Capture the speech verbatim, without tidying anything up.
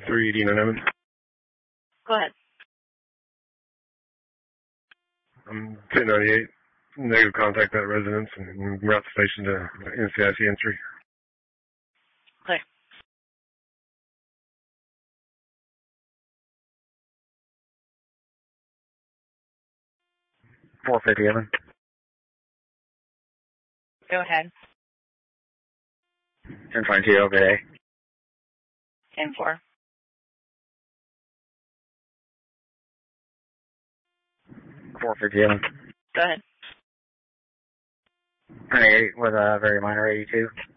three Dina Nevin. Go ahead. I'm ten ninety-eight. Negative contact that residence and route the station to N C I C entry. Okay. four fifty, Evan. Go ahead. ten twenty-two, okay. ten four. four fifty, Evan. Go ahead. ninety-eight with a very minor eighty-two.